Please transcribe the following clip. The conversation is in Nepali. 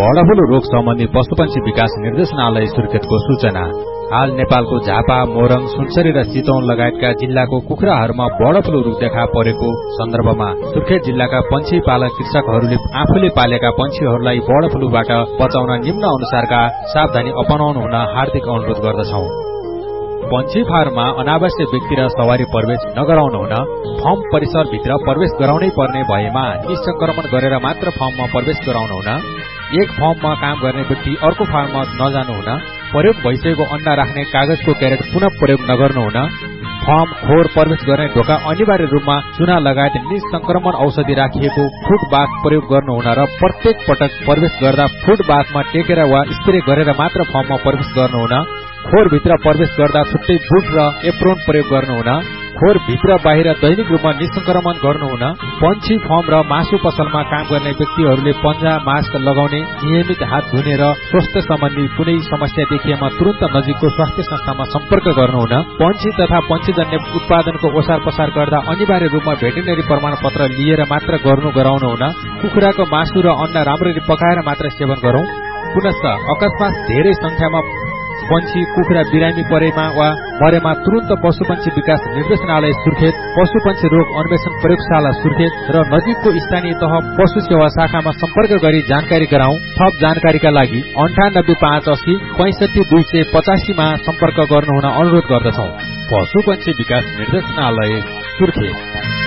बर्डफ्लू रोग सम्बन्धी पशुपन्छी विकास निर्देशनालय सुर्खेतको सूचना। हाल नेपालको झापा, मोरङ, सुनसरी र चितवन लगायतका जिल्लाको कुखुराहरूमा बर्डफ्लू रोग देखा परेको सन्दर्भमा सुर्खेत जिल्लाका पन्छी पालक कृषकहरूले आफूले पालेका पन्छीहरूलाई बर्डफ्लूबाट बचाउन निम्न अनुसारका सावधानी अपनाउनु हुन हार्दिक अनुरोध गर्दछौं। पन्छी फार्ममा अनावश्यक व्यक्ति र सवारी प्रवेश नगराउनु हुन, फर्म परिसरभित्र प्रवेश गराउनै पर्ने भएमा निसंक्रमण गरेर मात्र फर्ममा प्रवेश गराउनु हुन, एक फर्ममा काम गर्ने व्यक्ति अर्को फार्ममा नजानु हुन, प्रयोग भइसकेको अण्डा राख्ने कागजको क्यारेट पुनः प्रयोग नगर्नु हुन, फर्म खोर प्रवेश गर्ने ढोका अनिवार्य रूपमा चुना लगायत निसंक्रमण औषधि राखिएको फुट बाथ प्रयोग गर्नु हुन र प्रत्येक पटक प्रवेश गर्दा फुट बाथमा टेकेर वा स्प्रे गरेर मात्र फर्ममा प्रवेश गर्नु हुन, खोरभित्र प्रवेश गर्दा छुट्टै बुट र एप्रोन प्रयोग गर्नु हुन, खोर भित्र बाहिर दैनिक रूपमा निसंक्रमण गर्नु हुन, पन्छी फर्म र मासु पसलमा काम गर्ने व्यक्तिहरूले पन्जा मास्क लगाउने, नियमित हात धुने र स्वास्थ्य सम्बन्धी कुनै समस्या देखिएमा तुरन्त नजिकको स्वास्थ्य संस्थामा सम्पर्क गर्नु हुन, पन्छी तथा पन्छीजन्य उत्पादनको ओसार पसार गर्दा अनिवार्य रूपमा भेटेरिनरी प्रमाणपत्र लिएर मात्र गराउनु हुन, कुखुराको मासु र अण्डा राम्ररी पकाएर मात्र सेवन गरौं। पुनश्च अकस्मात धेरै संख्यामा पन्छी कुखुरा बिरामी परेमा वा मरेमा तुरन्त पशुपन्छी विकास निर्देशनालय सुर्खेत, पशुपन्छी रोग अन्वेषण प्रयोगशाला सुर्खेत र नजिकको स्थानीय तह पशु सेवा शाखामा सम्पर्क गरी जानकारी गराउँ। थप जानकारीका लागि 9858 65285 मा सम्पर्क गर्नुहुन अनुरोध गर्दछौं। पशुपन्छी विकास निर्देशनालय सुर्खेत।